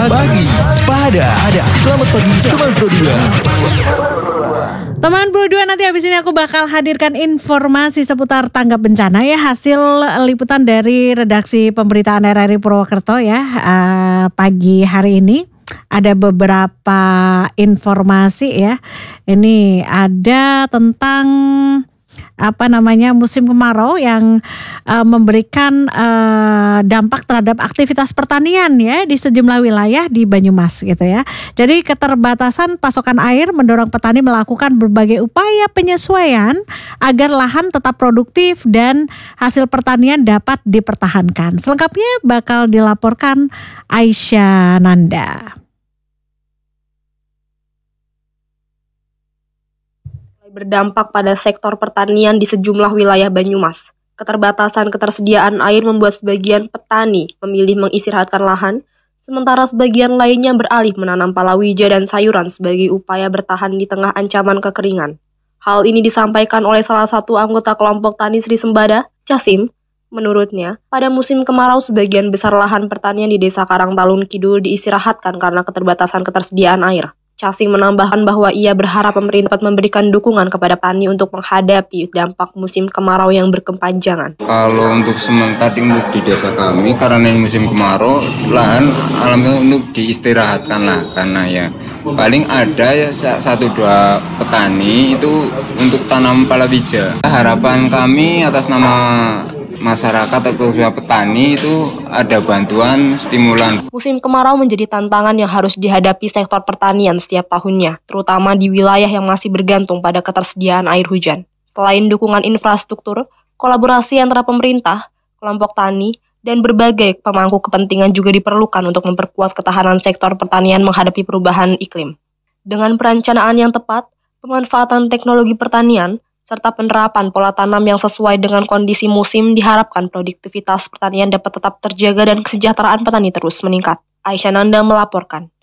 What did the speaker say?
Pagi Sepada. Selamat pagi teman Pro 2. Teman Pro 2, nanti habis ini aku bakal hadirkan informasi seputar tanggap bencana ya, hasil liputan dari redaksi pemberitaan RRI Purwokerto ya. Pagi hari ini ada beberapa informasi ya. Ini ada tentang musim kemarau yang memberikan dampak terhadap aktivitas pertanian ya di sejumlah wilayah di Banyumas gitu ya. Jadi keterbatasan pasokan air mendorong petani melakukan berbagai upaya penyesuaian agar lahan tetap produktif dan hasil pertanian dapat dipertahankan. Selengkapnya bakal dilaporkan Aisyah Nanda. Berdampak pada sektor pertanian di sejumlah wilayah Banyumas. Keterbatasan ketersediaan air membuat sebagian petani memilih mengistirahatkan lahan, sementara sebagian lainnya beralih menanam palawija dan sayuran sebagai upaya bertahan di tengah ancaman kekeringan. Hal ini disampaikan oleh salah satu anggota kelompok tani Sri Sembada, Casim. Menurutnya, pada musim kemarau sebagian besar lahan pertanian di Desa Karangtalun Kidul diistirahatkan karena keterbatasan ketersediaan air. Casim menambahkan bahwa ia berharap pemerintah dapat memberikan dukungan kepada petani untuk menghadapi dampak musim kemarau yang berkepanjangan. Kalau untuk sementara di desa kami, karena ini musim kemarau, lahan alhamdulillah untuk diistirahatkan lah, karena ya paling ada ya 1-2 petani itu untuk tanam palawija. Harapan kami atas nama masyarakat atau petani itu ada bantuan stimulan. Musim kemarau menjadi tantangan yang harus dihadapi sektor pertanian setiap tahunnya, terutama di wilayah yang masih bergantung pada ketersediaan air hujan. Selain dukungan infrastruktur, kolaborasi antara pemerintah, kelompok tani, dan berbagai pemangku kepentingan juga diperlukan untuk memperkuat ketahanan sektor pertanian menghadapi perubahan iklim. Dengan perencanaan yang tepat, pemanfaatan teknologi pertanian, serta penerapan pola tanam yang sesuai dengan kondisi musim, diharapkan produktivitas pertanian dapat tetap terjaga dan kesejahteraan petani terus meningkat. Aisyah Nanda melaporkan.